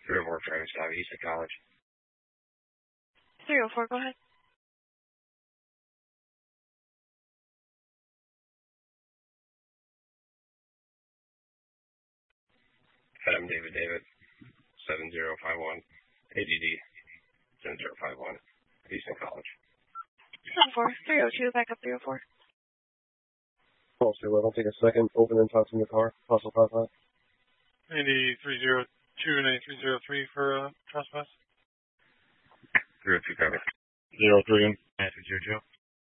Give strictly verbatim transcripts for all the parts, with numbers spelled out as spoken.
three oh four Travis Ave, Easton College. three oh four, go ahead. I'm David David, seven zero five one, A D D, seven zero five one, Easton College. seven four, three oh two, back up three oh four. Call two eleven, take a second, open and talk in the car, Parcel five five. Andy three zero two and A three zero three for uh, trespass. three oh two, copy. Zero three, Nancy zero two.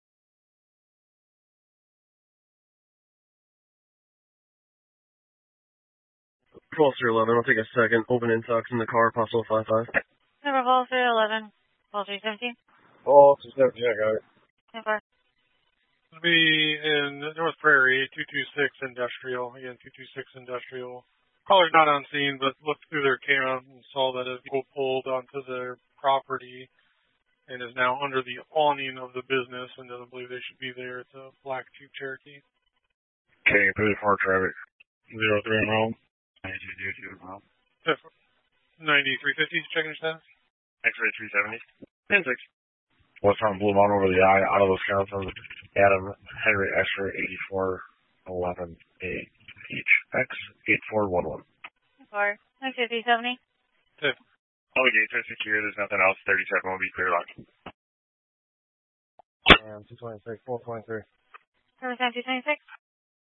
Call three eleven, I'll take a second, open and talk in the car, Parcel five five. Number call three eleven, call three seventeen. Oh, three seventeen, I got it. ten four. It'll be in North Prairie, two two six Industrial. Again, two two six Industrial. Caller's not on scene, but looked through their camera and saw that a vehicle pulled onto their property and is now under the awning of the business and doesn't believe they should be there. It's a black Jeep Cherokee. K thirty-four traffic. Zero three on home. ninety-two zero two, home. ninety-three fifty, checking your status. X-ray three seventy. ten six. Westbound Blue Mountain over the eye, out of Wisconsin. Adam Henry X-ray eighty-four eleven A H X eight four one one. ten four, nine fifty, seventy. Tip. All the gates are secure. There's nothing else. thirty-seven will be clear locked. Um, two twenty-six, four twenty-three. Service nine two twenty-six.